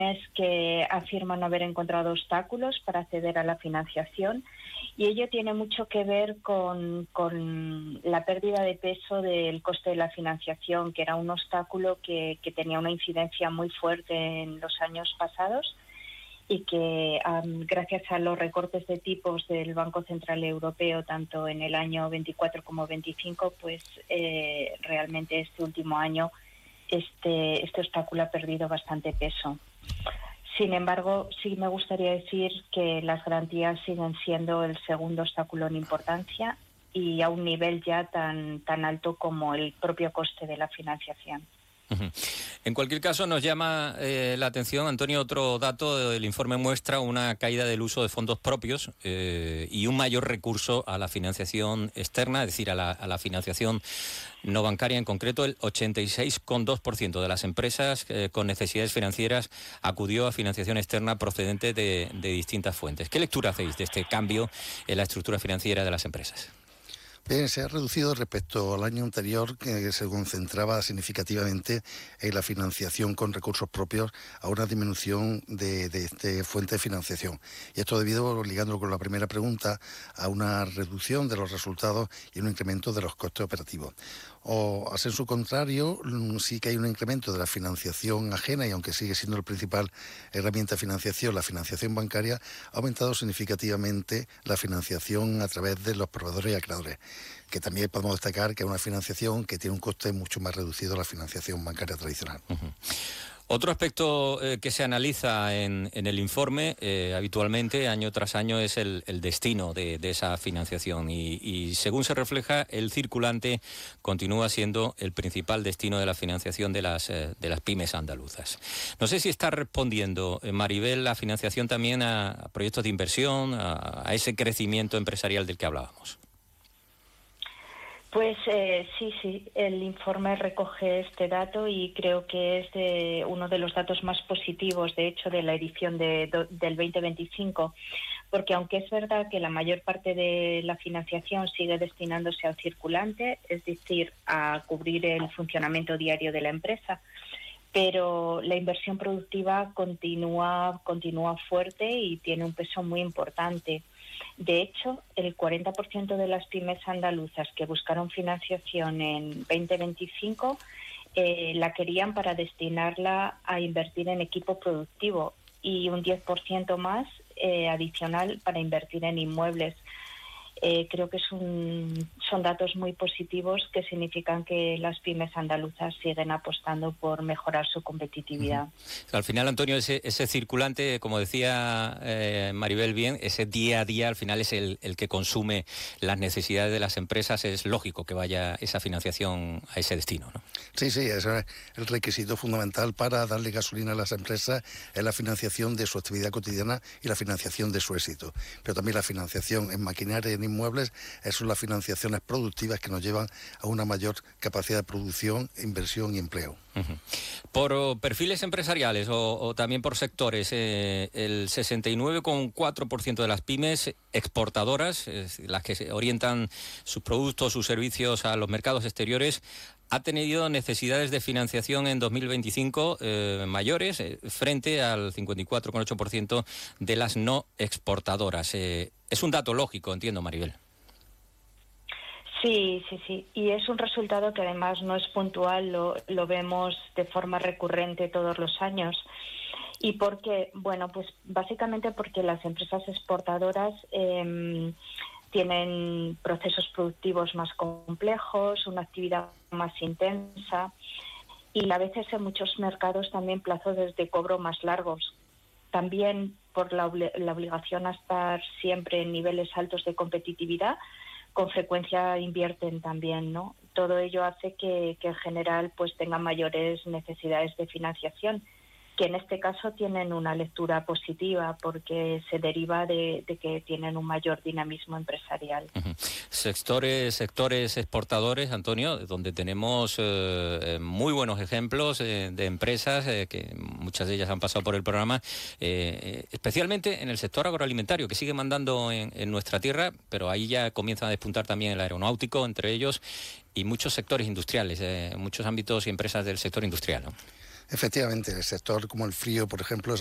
que afirman no haber encontrado obstáculos para acceder a la financiación, y ello tiene mucho que ver con la pérdida de peso del coste de la financiación, que era un obstáculo que tenía una incidencia muy fuerte en los años pasados, y que gracias a los recortes de tipos del Banco Central Europeo, tanto en el año 24 como 25, pues realmente este último año este obstáculo ha perdido bastante peso. Sin embargo, sí me gustaría decir que las garantías siguen siendo el segundo obstáculo en importancia y a un nivel ya tan alto como el propio coste de la financiación. En cualquier caso, nos llama la atención, Antonio, otro dato. El informe muestra una caída del uso de fondos propios y un mayor recurso a la financiación externa, es decir, a la financiación no bancaria. En concreto, el 86,2% de las empresas con necesidades financieras acudió a financiación externa procedente de distintas fuentes. ¿Qué lectura hacéis de este cambio en la estructura financiera de las empresas? Bien, se ha reducido respecto al año anterior, que se concentraba significativamente en la financiación con recursos propios, a una disminución de fuente de financiación. Y esto debido, ligándolo con la primera pregunta, a una reducción de los resultados y un incremento de los costes operativos. O a sensu contrario, sí que hay un incremento de la financiación ajena, y aunque sigue siendo la principal herramienta de financiación, la financiación bancaria, ha aumentado significativamente la financiación a través de los proveedores y acreedores, que también podemos destacar que es una financiación que tiene un coste mucho más reducido a la financiación bancaria tradicional. Uh-huh. Otro aspecto que se analiza en el informe habitualmente, año tras año, es el destino de esa financiación y según se refleja, el circulante continúa siendo el principal destino de la financiación de las pymes andaluzas. No sé si está respondiendo, Maribel, la financiación también a proyectos de inversión, a ese crecimiento empresarial del que hablábamos. Pues sí, el informe recoge este dato y creo que es uno de los datos más positivos, de hecho, de la edición del 2025, porque aunque es verdad que la mayor parte de la financiación sigue destinándose al circulante, es decir, a cubrir el funcionamiento diario de la empresa, pero la inversión productiva continúa fuerte y tiene un peso muy importante. De hecho, el 40% de las pymes andaluzas que buscaron financiación en 2025 la querían para destinarla a invertir en equipo productivo y un 10% más adicional para invertir en inmuebles. Creo que son datos muy positivos que significan que las pymes andaluzas siguen apostando por mejorar su competitividad. Uh-huh. Al final, Antonio, ese circulante, como decía Maribel bien, ese día a día al final es el que consume las necesidades de las empresas. Es lógico que vaya esa financiación a ese destino, ¿no? Sí, ese es el requisito fundamental para darle gasolina a las empresas, es la financiación de su actividad cotidiana y la financiación de su éxito. Pero también la financiación en maquinaria y en inmuebles, son las financiaciones productivas que nos llevan a una mayor capacidad de producción, inversión y empleo. Uh-huh. Por perfiles empresariales o también por sectores, el 69,4% de las pymes exportadoras, las que orientan sus productos, sus servicios a los mercados exteriores, ha tenido necesidades de financiación en 2025 mayores frente al 54,8% de las no exportadoras. Es un dato lógico, entiendo, Maribel. Sí. Y es un resultado que además no es puntual, lo vemos de forma recurrente todos los años. ¿Y por qué? Bueno, pues básicamente porque las empresas exportadoras tienen procesos productivos más complejos, una actividad más intensa y a veces en muchos mercados también plazos de cobro más largos. También por la obligación a estar siempre en niveles altos de competitividad, con frecuencia invierten también, ¿no? Todo ello hace que en general pues tengan mayores necesidades de financiación, que en este caso tienen una lectura positiva porque se deriva de que tienen un mayor dinamismo empresarial. Uh-huh. Sectores exportadores, Antonio, donde tenemos muy buenos ejemplos de empresas, que muchas de ellas han pasado por el programa, especialmente en el sector agroalimentario, que sigue mandando en nuestra tierra, pero ahí ya comienza a despuntar también el aeronáutico, entre ellos, y muchos sectores industriales, muchos ámbitos y empresas del sector industrial, ¿no? Efectivamente, el sector como el frío, por ejemplo,